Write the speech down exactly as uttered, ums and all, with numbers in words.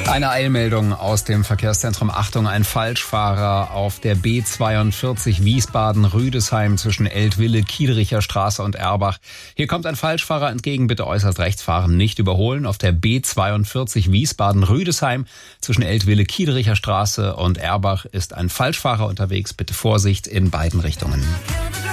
Eine Eilmeldung aus dem Verkehrszentrum. Achtung, ein Falschfahrer auf der B zweiundvierzig Wiesbaden-Rüdesheim zwischen Eltville, Kiedericher Straße und Erbach. Hier kommt ein Falschfahrer entgegen, bitte äußerst rechts fahren, nicht überholen. Auf der B zweiundvierzig Wiesbaden-Rüdesheim zwischen Eltville, Kiedericher Straße und Erbach ist ein Falschfahrer unterwegs. Bitte Vorsicht in beiden Richtungen.